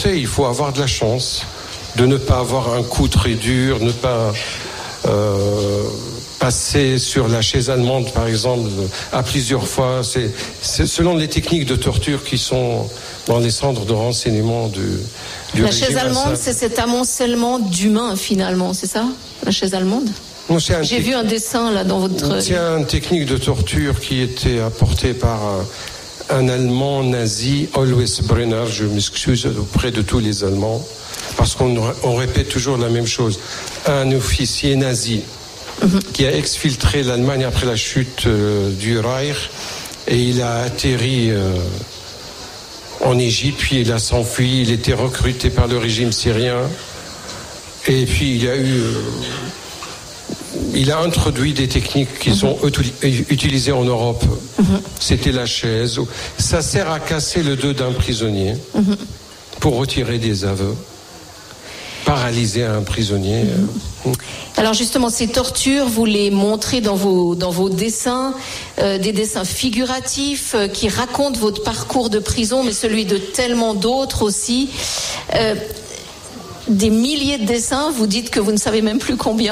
supporter, il faut avoir de la chance de ne pas avoir un coup très dur, ne pas passer sur la chaise allemande, par exemple, à plusieurs fois. C'est selon les techniques de torture qui sont dans les centres de renseignement du La régime chaise allemande, Assad. c'est cet amoncellement d'humains, finalement, c'est ça? La chaise allemande? Non, J'ai vu un dessin, là, dans votre... C'est une technique de torture qui était apportée par un Allemand nazi, Alois Brenner. Je m'excuse auprès de tous les Allemands, parce qu'on répète toujours la même chose. Un officier nazi qui a exfiltré l'Allemagne après la chute du Reich, et il a atterri en Égypte, puis il a s'enfui, il était recruté par le régime syrien, et puis il a introduit des techniques qui sont utilisées en Europe. C'était la chaise. Ça sert à casser le dos d'un prisonnier pour retirer des aveux, paralyser un prisonnier. Alors justement, ces tortures, vous les montrez dans vos dessins, des dessins figuratifs qui racontent votre parcours de prison, mais celui de tellement d'autres aussi. Des milliers de dessins, vous dites que vous ne savez même plus combien.